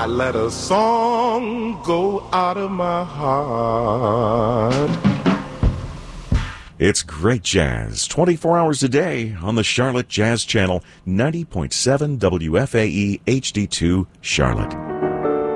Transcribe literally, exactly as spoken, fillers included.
I let a song go out of my heart. It's great jazz, twenty-four hours a day on the Charlotte Jazz Channel, ninety point seven W F A E H D two, Charlotte.